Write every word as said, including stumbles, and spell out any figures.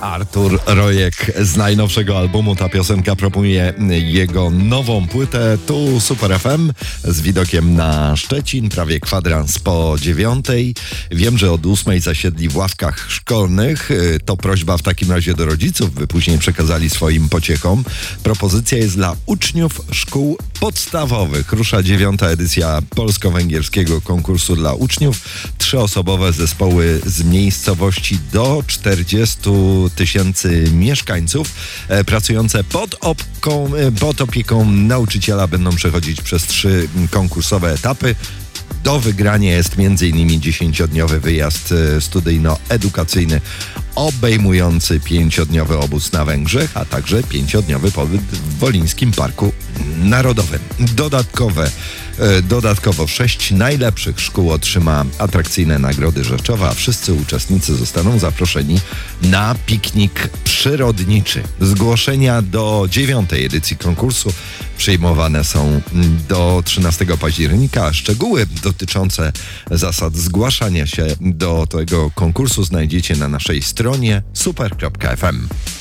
Artur Rojek z najnowszego albumu. Ta piosenka promuje jego nową płytę. Tu Super F M z widokiem na Szczecin, prawie kwadrans po dziewiątej. Wiem, że od ósmej zasiedli w ławkach szkolnych. To prośba w takim razie do rodziców, by później przekazali swoim pociechom. Propozycja jest dla uczniów szkół podstawowych. Rusza dziewiąta edycja polsko-węgierskiego konkursu dla uczniów. Trzyosobowe zespoły z miejscowości do czterdziestu tysięcy mieszkańców e, pracujące pod, opką, e, pod opieką nauczyciela będą przechodzić przez trzy konkursowe etapy. Do wygrania jest między innymi dziesięciodniowy wyjazd studyjno-edukacyjny obejmujący pięciodniowy obóz na Węgrzech, a także pięciodniowy pobyt w Wolińskim Parku Narodowym. Dodatkowe, e, dodatkowo sześć najlepszych szkół otrzyma atrakcyjne nagrody rzeczowe, a wszyscy uczestnicy zostaną zaproszeni na piknik przyrodniczy. Zgłoszenia do dziewiątej edycji konkursu przyjmowane są do trzynastego października, a szczegóły dotyczące zasad zgłaszania się do tego konkursu znajdziecie na naszej stronie super kropka f m.